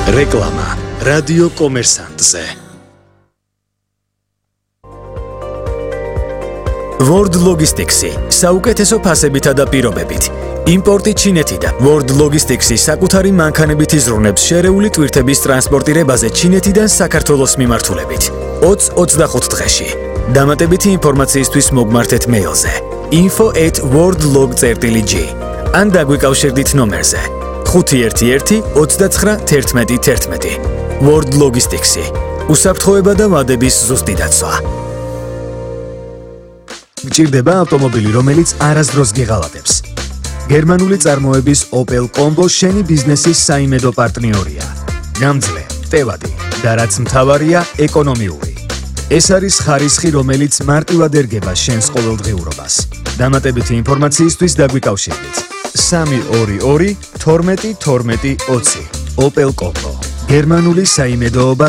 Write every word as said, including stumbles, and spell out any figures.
რეკლამა რადიო კომერსანტზე. World Logistics-ი საუკეთესო ფასებითა და პირობებით. იმპორტი ჩინეთიდან. World Logistics-ი საკუთარი მანქანებით იზრუნებს შერეული ტვირთების ტრანსპორტირებაზე ჩინეთიდან საქართველოს მიმართულებით. ოცი ოცდახუთ დღეში. დამატებითი ინფორმაციისთვის მოგმართეთ მეილზე info at worldlog dot g ან დაგვიკავშირდით ნომერზე ხუთი ერთი ერთი ოცდაცხრა თერთმეტი თერთმეტი. World Logistics-ი უსაფრთხოება და ვადების ზუსტი დაცვა. გჭირდება ავტომობილი, რომელიც არასდროს გეღალატებს. გერმანული წარმოების Opel Combo შენი ბიზნესის საიმედო პარტნიორია. გამძლე, ტევადი და რაც მთავარია, ეკონომიური. ეს არის ხარისხი, რომელიც მარტივად ერგება შენს ყოველდღიურობას. დამატებითი ინფორმაციისთვის დაგვიკავშირდით სამი ორი ორი თორმეტი თორმეტი ოცი. Opel Combo. გერმანული საიმედოობა